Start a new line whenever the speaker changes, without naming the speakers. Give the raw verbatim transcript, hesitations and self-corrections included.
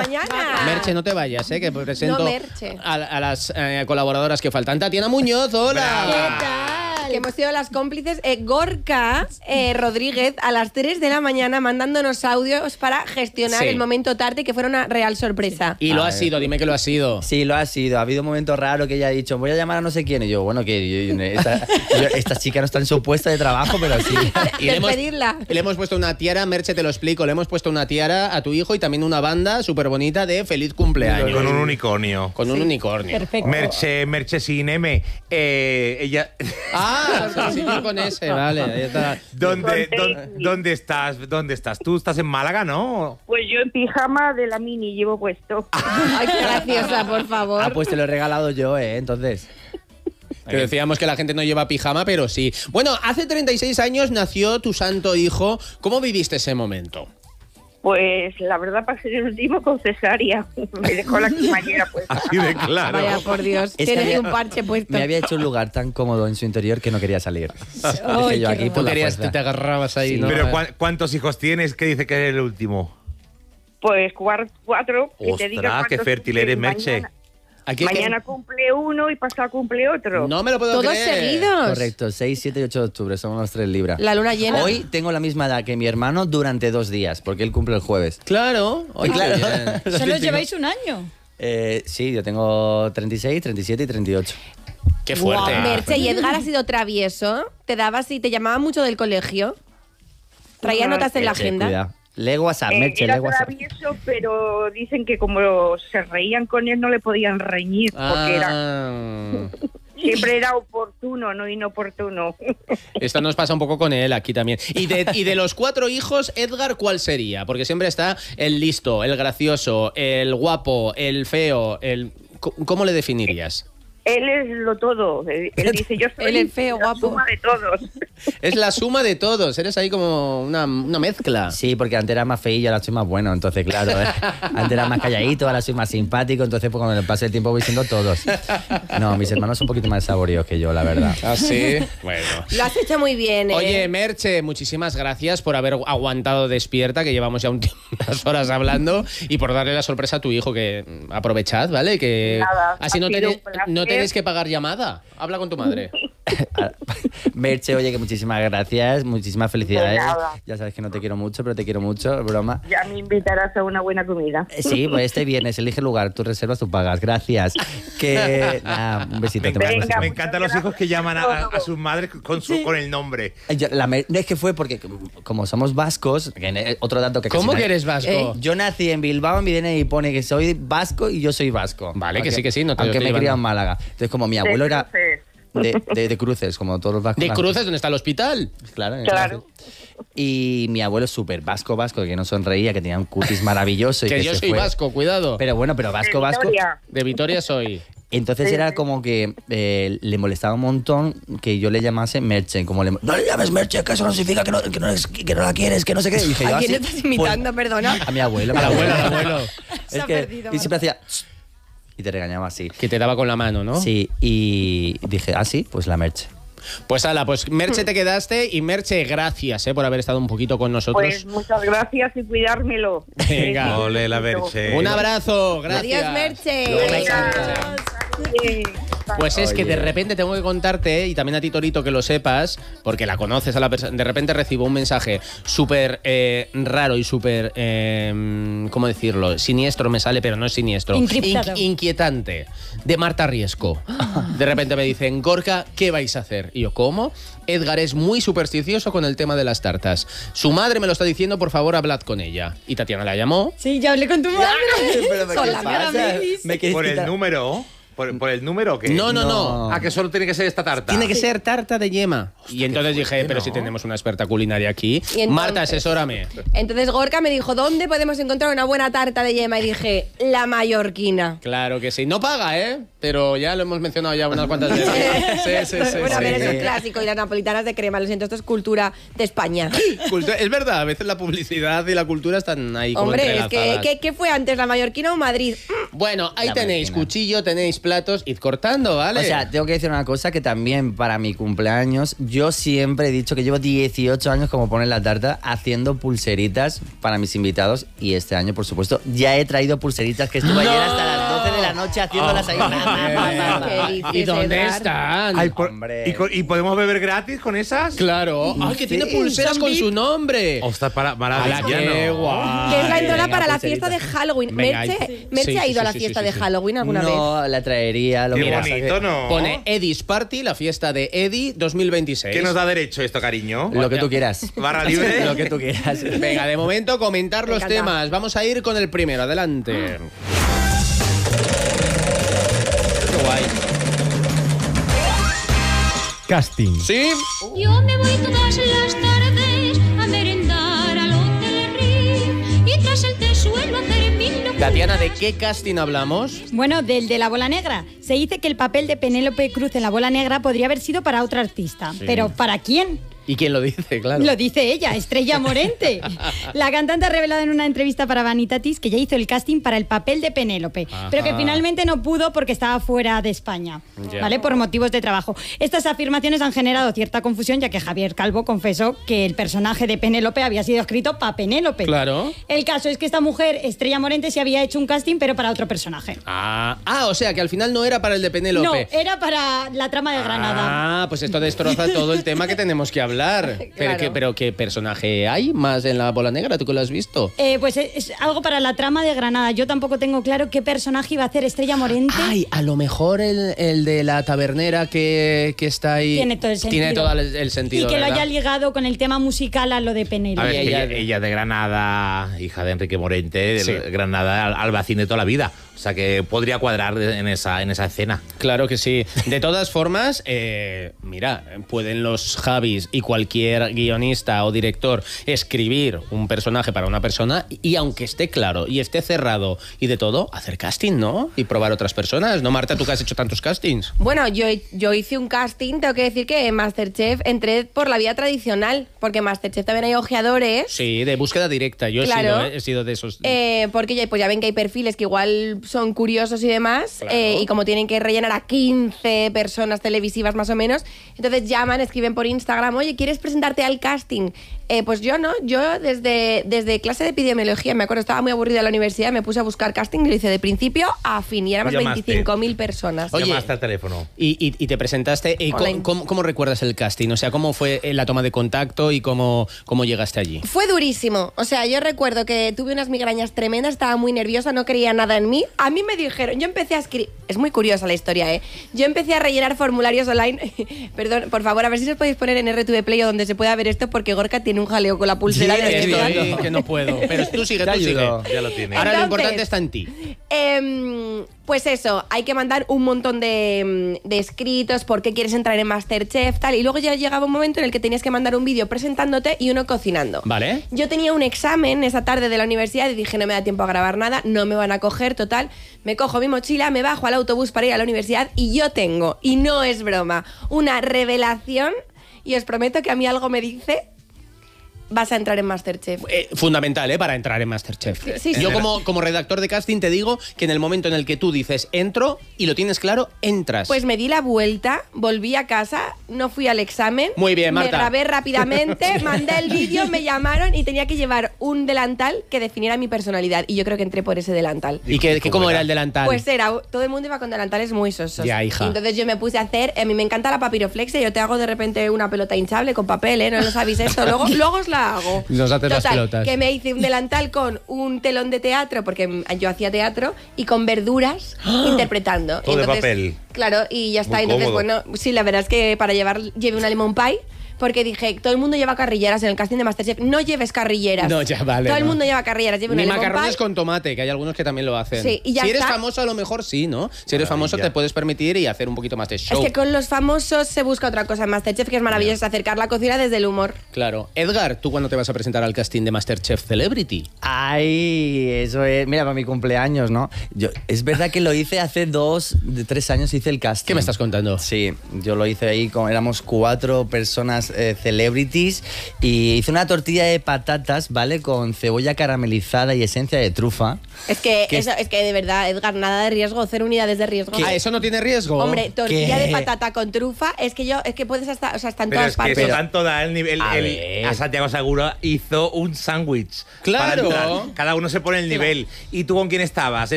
mañana.
Merche, no te vayas, ¿eh? Que presento
No, Merche.
a, a las eh, colaboradoras que faltan. Tatiana Muñoz, hola.
¿Qué tal? Que hemos sido las cómplices. Eh, Gorka eh, Rodríguez a las tres de la mañana mandándonos audios para gestionar
Sí.
el momento tarde, que fuera una real sorpresa.
Y lo
A
ha
ver.
sido, dime que lo ha sido.
Sí, lo ha sido. Ha habido un momento raro que ella ha dicho, voy a llamar a no sé quién. Y yo, bueno, que yo- yo- esta, yo- esta chica no está en su puesto de trabajo, pero sí.
Y le hemos,
Despedirla.
le hemos puesto una tiara, Merche, te lo explico. Le hemos puesto una tiara a tu hijo y también una banda súper bonita de feliz cumpleaños.
Con un unicornio.
Con un unicornio.
Perfecto.
Merche, Merche sin M. Eh, ella.
Ah, sí, yo con ese, vale. Ahí está.
¿Dónde,
Con
dónde,
Daisy.
¿Dónde estás? ¿Dónde estás? Tú estás en Málaga, ¿no?
Pues yo en pijama de la mini llevo puesto.
Ay, qué graciosa, por favor.
Ah, pues te lo he regalado yo, ¿eh? Entonces.
Que decíamos que la gente no lleva pijama, pero sí. Bueno, hace treinta y seis años nació tu santo hijo. ¿Cómo viviste ese momento?
Pues la verdad pasé el último con cesárea. Me dejó la cremallera puesta.
Así de claro.
Vaya, por Dios.
Es que
Tienes
había-
un parche puesto.
Me había hecho un lugar tan cómodo en su interior que no quería salir.
Ay,
Dije yo
qué
aquí
horror.
por
Tú
la
querías,
fuerza.
te agarrabas ahí,
Sí.
¿no?
Pero ¿cuán- ¿cuántos hijos tienes? ¿Qué dice que eres el último?
Pues cuar- cuatro. Que te diga
Ostras, qué
cuántos
fértil
cumple
eres, Merche.
Mañana,
Aquí es que-
mañana cumple uno y pasado cumple otro.
No me lo puedo
Todos
creer.
seguidos.
Correcto, seis, siete y ocho de octubre, somos los tres libras.
La luna llena.
Hoy tengo la misma edad que mi hermano durante dos días, porque él cumple el jueves.
Claro. Oye,
Claro.
bien.
Solo os lleváis un año.
Eh, sí, yo tengo treinta y seis, treinta y siete y treinta y ocho.
Qué fuerte.
Guau, Merche, y Edgar ha sido travieso. Te daba así, te llamaba mucho del colegio. Traía
Ajá.
notas en la
Merche,
agenda.
cuidado. Lee WhatsApp,
Eh,
Merche,
era
lee WhatsApp.
travieso, pero dicen que como se reían con él no le podían reñir, porque era,
Ah.
siempre era oportuno, no inoportuno.
Esto nos pasa un poco con él aquí también. Y de, y de los cuatro hijos, Edgar, ¿cuál sería? Porque siempre está el listo, el gracioso, el guapo, el feo, el... ¿Cómo le definirías?
Él es lo todo. Él él dice, yo soy
Él es feo,
la
guapo.
suma de todos.
Es la suma de todos, eres ahí como una, una mezcla.
Sí, porque antes era más feillo, ahora soy más bueno, entonces claro, ¿eh? Antes era más calladito, ahora soy más simpático, entonces pues, cuando me pase el tiempo voy siendo todos. No, mis hermanos son un poquito más saboreos que yo, la verdad.
¿Ah, sí? Bueno.
Lo has hecho muy bien, ¿eh?
Oye, Merche, muchísimas gracias por haber aguantado despierta, que llevamos ya un tiempo, unas horas hablando, y por darle la sorpresa a tu hijo, que mm, aprovechad, ¿vale? Que
Nada,
así
ha
no,
sido
tenéis-
un placer.
no tenéis que pagar llamada. Habla con tu madre.
Merche, oye, que muchísimas gracias, muchísimas
De
felicidades.
nada.
Ya sabes que no te quiero mucho, pero te quiero mucho, broma.
Ya me invitarás a una buena comida.
Eh, Sí, pues este viernes elige lugar, tú reservas, tú pagas, gracias. Que, nada, un besito.
Me,
te mando un
Venga,
besito.
me encantan los hijos que llaman a, a- a sus madres con, su, con el nombre.
Yo- la mer- no, es que fue porque, como somos vascos, que ne- otro dato que casi
¿Cómo
nadie-
que eres vasco?
Eh,
Yo nací en Bilbao, en mi D N I pone que soy vasco y yo soy vasco.
Vale, que
Aunque-
sí, que sí, no te lo
Aunque
estoy
me he criado en
llevando.
Málaga. Entonces, como mi abuelo era
Entonces,
de, de- de cruces, como todos los vascos.
¿De Cruces, donde está el hospital?
Claro.
Claro.
Y mi abuelo es súper vasco, vasco, que no sonreía, que tenía un cutis maravilloso. Y
Que
que
yo
se
soy
fue.
vasco, cuidado.
Pero bueno, pero vasco,
de
vasco.
Vitoria.
De Vitoria soy.
Entonces
Sí,
era
sí.
como que eh, le molestaba un montón que yo le llamase Merche. Como le, no le llames Merche, que eso no significa que no, que no, es- que no la quieres, que no sé qué. Y dije, yo,
¿A quién
"Ah, sí".
estás imitando,
Pues,
perdona?
a mi abuelo.
Al
mi
abuelo, al abuelo.
Se
Es
ha
que,
perdido,
y siempre hacía... "Tss", y te regañaba así.
Que te daba con la mano, ¿no?
Sí, y dije, ah, sí, pues la Merche.
Pues ala, pues Merche te quedaste y Merche, gracias eh, por haber estado un poquito con nosotros.
Pues muchas gracias y cuidármelo.
Venga.
Ole, la Merche.
Un abrazo, gracias.
Adiós, Merche.
Venga. Bien.
Pues es que de
Oye.
repente tengo que contarte, y también a ti, Torito, que lo sepas, porque la conoces a la persona. De repente recibo un mensaje súper eh, raro y súper, eh, ¿cómo decirlo? Siniestro me sale, pero no es siniestro.
Encriptado.
Inqui- inquietante. De Marta Riesco. De repente me dicen, Gorka, ¿qué vais a hacer? Y yo, ¿cómo? Edgar es muy supersticioso con el tema de las tartas. Su madre me lo está diciendo, por favor, hablad con ella. Y Tatiana la llamó.
Sí, ya hablé con tu madre.
Pero,
Con
¿qué
la
pasa?
mera Melis.
¿Me quieres
¿Por el
quitar?
número? ¿Por, por el número o qué?
No, no, no.
No.
Ah, que solo tiene que ser esta tarta.
Tiene que ser tarta de yema. Y entonces dije, pero si tenemos una experta culinaria aquí.
Y entonces-
Marta, asesórame.
Entonces Gorka me dijo, ¿dónde podemos encontrar una buena tarta de yema? Y dije, la mallorquina.
Claro que sí. No paga, ¿eh? pero ya lo hemos mencionado ya unas cuantas veces. Sí, sí, sí.
Bueno, a
sí.
ver, eso es clásico. Y las napolitanas de crema, lo siento, esto es cultura de España.
Cultura- es verdad, a veces la publicidad y la cultura están ahí como
Hombre, es que,
entrelazadas.
¿qué, ¿qué fue antes, la mallorquina o Madrid?
Bueno, ahí
La
tenéis
máquina.
cuchillo, tenéis platos, id cortando, ¿vale?
O sea, tengo que decir una cosa, que también para mi cumpleaños, yo siempre he dicho que llevo dieciocho años, como pone en la tarta, haciendo pulseritas para mis invitados. Y este año, por supuesto, ya he traído pulseritas que estuve ayer hasta las doce de la noche haciéndolas ahí. Pa, pa, pa, pa,
Qué
pa.
dices,
¿Y dónde
Edgar?
están?
Ay, por-
Hombre.
¿y, co- y podemos beber gratis con esas?
Claro. ¡Ay, que tiene pulseras con su nombre!
Ostras, para,
¡Hala,
maravilla,
qué
¿no?
guay!
Que es la entrada
venga,
para la
pulserita.
fiesta de Halloween.
Venga,
Merche,
ahí-
Merche
sí,
ha
sí,
ido a la
sí,
fiesta
sí,
de
sí.
Halloween alguna vez.
No, la traería. Lo
Qué
que pasa
bonito,
que-
¿no?
Pone Eddie's Party, la fiesta de Eddie dos mil veintiséis.
¿Qué nos da derecho esto, cariño?
Lo que tú quieras.
Barra libre.
Lo que tú quieras.
Venga, de momento comentar
Me
los
encanta.
temas. Vamos a ir con el primero, adelante. Qué guay.
Casting.
¿Sí?
Yo me voy todas las tardes a merendar al Hotel Riff y tras el té suelo hacer mil locuras.
Tatiana, ¿de qué casting hablamos?
Bueno, del de la bola negra. Se dice que el papel de Penélope Cruz en la bola negra podría haber sido para otra artista. Pero ¿para quién?
¿Y quién lo dice? Claro.
Lo dice ella, Estrella Morente. La cantante ha revelado en una entrevista para Vanitatis que ya hizo el casting para el papel de Penélope, pero que finalmente no pudo porque estaba fuera de España,
Ya.
¿vale? Por motivos de trabajo. Estas afirmaciones han generado cierta confusión, ya que Javier Calvo confesó que el personaje de Penélope había sido escrito para Penélope.
Claro.
El caso es que esta mujer, Estrella Morente, se había hecho un casting, pero para otro personaje.
Ah, ah, o sea que al final no era para el de
No,
Penélope.
era para la trama de Granada.
Ah, pues esto destroza todo el tema que tenemos que hablar. Pero,
Claro.
¿qué, pero ¿qué personaje hay más en la bola negra? ¿Tú que lo has visto?
Eh, pues es, es algo para la trama de Granada. Yo tampoco tengo claro qué personaje iba a hacer Estrella Morente.
Ay, a lo mejor el, el de la tabernera que, que está ahí.
Tiene todo el sentido.
Tiene todo el, el sentido.
y que lo
¿verdad?
haya ligado con el tema musical a lo de Penélope.
A ver,
Y
es que
ella-
ella, ella de Granada, hija de Enrique Morente, de
Sí.
Granada al, albacín de toda la vida. O sea que podría cuadrar en esa, en esa escena.
Claro que sí. De todas formas, eh, mira, pueden los Javis y cualquier guionista o director escribir un personaje para una persona y aunque esté claro y esté cerrado y de todo, hacer casting, ¿no? Y probar otras personas. ¿No, Marta, tú que has hecho tantos castings?
Bueno, yo, yo hice un casting, tengo que decir que en Masterchef entré por la vía tradicional, porque en Masterchef también hay ojeadores.
Sí, de búsqueda directa. Yo he,
Claro.
sido, ¿eh? he sido de esos...
Eh, porque ya, pues ya ven que hay perfiles que igual son curiosos y demás,
Claro.
eh, y como tienen que rellenar a quince personas televisivas más o menos, entonces llaman, escriben por Instagram, oye, ¿quieres presentarte al casting? Eh, pues yo no, yo desde, desde clase de epidemiología, me acuerdo, estaba muy aburrida en la universidad, me puse a buscar casting y lo hice de principio a fin, y éramos
Llamaste.
veinticinco mil personas.
Oye,
Llamaste al teléfono.
Y, y- y te presentaste. eh, ¿cómo,
Online.
cómo- cómo recuerdas el casting? O sea, ¿cómo fue eh, la toma de contacto y cómo, cómo llegaste allí?
Fue durísimo. O sea, yo recuerdo que tuve unas migrañas tremendas, estaba muy nerviosa, no creía nada en mí. A mí me dijeron, yo empecé a escribir. Es muy curiosa la historia, ¿eh? Yo empecé a rellenar formularios online. Perdón, por favor, a ver si os podéis poner en R T V Play o donde se pueda ver esto, porque Gorka tiene un jaleo con la pulsera.
Sí,
de
sí,
esto.
sí, que no puedo. Pero tú sigue,
Te
tú sigue.
ayudo.
Ya lo tiene.
Ahora lo
Entonces,
importante está en ti.
Em, pues eso, hay que mandar un montón de, de escritos, por qué quieres entrar en Masterchef, tal. Y luego ya llegaba un momento en el que tenías que mandar un vídeo presentándote y uno cocinando.
Vale.
Yo tenía un examen esa tarde de la universidad y dije, no me da tiempo a grabar nada, no me van a coger, total. Me cojo mi mochila, me bajo al autobús para ir a la universidad y yo tengo, y no es broma, una revelación, y os prometo que a mí algo me dice, vas a entrar en Masterchef.
Eh, fundamental, ¿eh? Para entrar en Masterchef.
Sí, sí.
Yo como, como redactor de casting te digo que en el momento en el que tú dices entro y lo tienes claro, entras.
Pues me di la vuelta, volví a casa, no fui al examen.
Muy bien, Marta.
Me grabé rápidamente, mandé el vídeo, me llamaron y tenía que llevar un delantal que definiera mi personalidad. Y yo creo que entré por ese delantal.
¿Y qué, qué- cómo era el delantal?
Pues era, todo el mundo iba con delantales muy sosos.
Ya, hija.
Y entonces yo me puse a hacer, a mí me encanta la papiroflexia, yo te hago de repente una pelota hinchable con papel, ¿eh? No lo sabéis esto, luego, luego os la hago.
Nos haces las
Total,
pelotas.
que me hice un delantal con un telón de teatro, porque yo hacía teatro, y con verduras interpretando.
Todo de
Entonces,
papel.
Claro, y ya está.
Muy
Entonces,
cómodo.
bueno, sí, la verdad es que para llevar, llevé una lemon pie, porque dije, todo el mundo lleva carrilleras en el casting de MasterChef, no lleves carrilleras.
No, ya vale,
Todo el
no.
mundo lleva carrilleras, lleve
Ni
una lemon
macarrones
pie.
con tomate, que hay algunos que también lo hacen.
Sí, y ya
si eres
está.
famoso, a lo mejor sí, ¿no? Si eres
Maravilla.
famoso, te puedes permitir y hacer un poquito más de show.
Es que con los famosos se busca otra cosa en MasterChef, que es maravilloso, es acercar la cocina desde el humor.
Claro. Edgar, ¿tú cuándo te vas a presentar al casting de MasterChef Celebrity?
Ay, eso es. Mira, para mi cumpleaños, ¿no? Yo, es verdad que lo hice hace dos, de tres años hice el casting.
¿Qué me estás contando?
Sí, yo lo hice ahí, con, éramos cuatro personas eh, celebrities y hice una tortilla de patatas, ¿vale? Con cebolla caramelizada y esencia de trufa.
Es que,
¿Qué?
eso, es que de verdad, Edgar, nada de riesgo, cero unidades de riesgo.
Ah, ¿eso no tiene riesgo?
Hombre, tortilla
¿Qué?
de patata con trufa, es que yo, es que puedes hasta, o sea, hasta en
Pero
todas
es que
partes.
eso
Pero-
tanto da el nivel.
A
el-
ver.
a Santiago Segura hizo un sándwich.
Claro.
para entrar. Cada uno se pone el nivel. ¿Y tú con quién estabas?